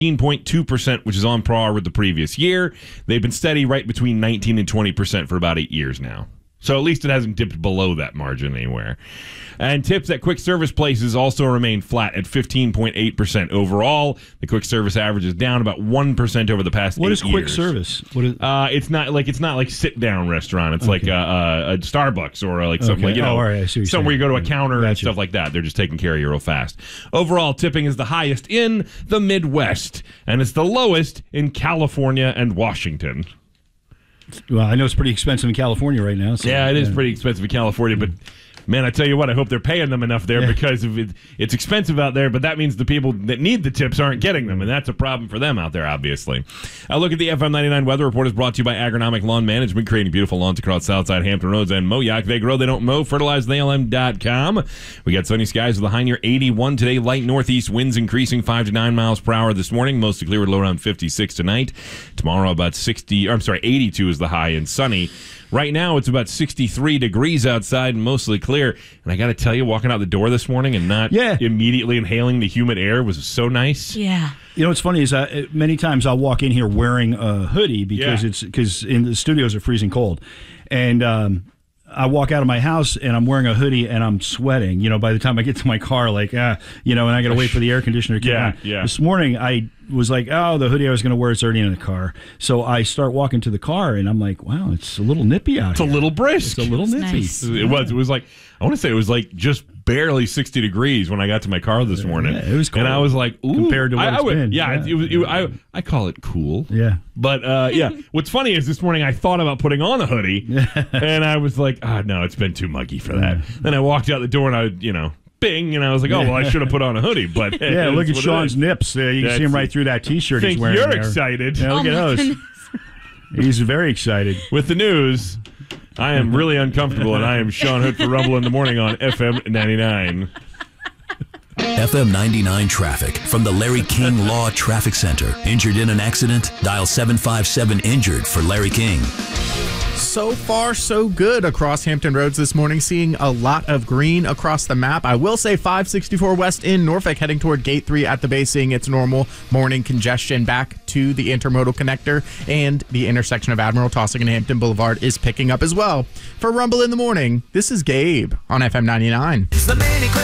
15.2%, which is on par with the previous year. They've been steady right between 19 and 20% for about 8 years now. So at least it hasn't dipped below that margin anywhere. And tips at quick service places also remain flat at 15.8% overall. The quick service average is down about 1% over the past 8 years. What is quick service? What is? It's not like sit down restaurant. It's like a Starbucks or like something like, all right, I see what you're somewhere saying. you go to a counter and Gotcha. stuff like that. They're just taking care of you real fast. Overall, tipping is the highest in the Midwest, and it's the lowest in California and Washington. Well, I know it's pretty expensive in California right now. So, Yeah, it is pretty expensive in California, but man, I tell you what, I hope they're paying them enough there because it's expensive out there, but that means the people that need the tips aren't getting them, and that's a problem for them out there, obviously. A look at the FM 99 weather report is brought to you by Agronomic Lawn Management, creating beautiful lawns across Southside Hampton Roads and Moyock. They grow, they don't mow. FertilizeTheALM.com. We got sunny skies with a high near 81 today. Light northeast winds increasing 5 to 9 miles per hour this morning. Mostly clear with low around 56 tonight. Tomorrow about 82 is the high and sunny. Right now, it's about 63 degrees outside and mostly clear. And I got to tell you, walking out the door this morning and not immediately inhaling the humid air was so nice. Yeah. You know what's funny is many times I'll walk in here wearing a hoodie because in the studios are freezing cold, and I walk out of my house and I'm wearing a hoodie and I'm sweating. You know, by the time I get to my car, and I got to wait for the air conditioner to kick on. Yeah. This morning I was like, oh, the hoodie I was going to wear is already in the car. So I start walking to the car and I'm like, wow, it's a little nippy out here. It's a little brisk. It's a little nippy. Nice. It was like, I want to say it was like just barely 60 degrees when I got to my car this morning. Yeah, it was cold. And I was like, ooh. Compared to what it's been. Yeah. I call it cool. Yeah. But, what's funny is this morning I thought about putting on a hoodie, and I was like, no, it's been too muggy for that. Then I walked out the door, and bing, and I was like, oh, well, I should have put on a hoodie. But yeah, look at Sean's nips. You can see him right through that T-shirt he's wearing. You're there. excited. Yeah, look at those. Goodness. He's very excited. With the news, I am really uncomfortable, and I am Sean Hood for Rumble in the Morning on FM 99. FM 99 traffic from the Larry King Law Traffic Center. Injured in an accident? Dial 757-INJURED for Larry King. So far, so good across Hampton Roads this morning. Seeing a lot of green across the map. I will say 564 West in Norfolk heading toward Gate 3 at the base, seeing its normal morning congestion back to the intermodal connector, and the intersection of Admiral Tossing and Hampton Boulevard is picking up as well. For Rumble in the Morning, this is Gabe on FM 99.